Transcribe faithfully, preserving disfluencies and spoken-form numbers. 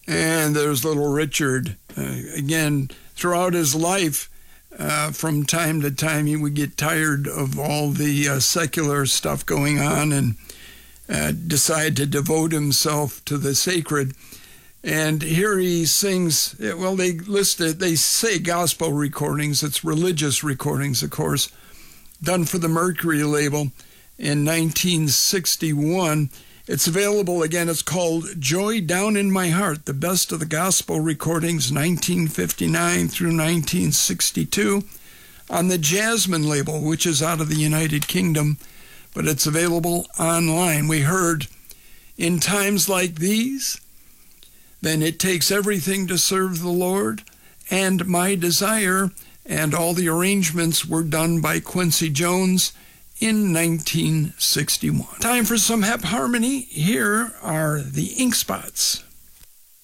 And there's little Richard. Uh, again, throughout his life, uh, from time to time, he would get tired of all the uh, secular stuff going on and uh, decide to devote himself to the sacred. And here he sings, well, they list it, they say gospel recordings. It's religious recordings, of course, done for the Mercury label in nineteen sixty-one. It's available, again, it's called Joy Down in My Heart, the best of the gospel recordings, nineteen fifty-nine through nineteen sixty-two, on the Jasmine label, which is out of the United Kingdom, but it's available online. We heard, in times like these, then it takes everything to serve the Lord, and My Desire, and all the arrangements were done by Quincy Jones in nineteen sixty-one. Time for some Hep Harmony. Here are the Ink Spots.